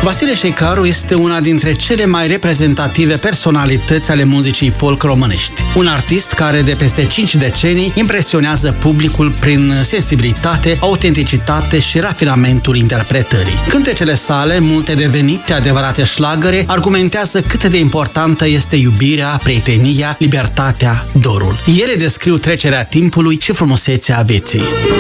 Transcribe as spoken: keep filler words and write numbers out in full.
Vasile Șeicaru este una dintre cele mai reprezentative personalități ale muzicii folk românești. Un artist care de peste cinci decenii impresionează publicul prin sensibilitate, autenticitate și rafinamentul interpretării. Cântecele sale, multe devenite adevărate șlagăre, argumentează cât de importantă este iubirea, prietenia, libertatea, dorul. Ele descriu trecerea timpului și frumusețea vieții.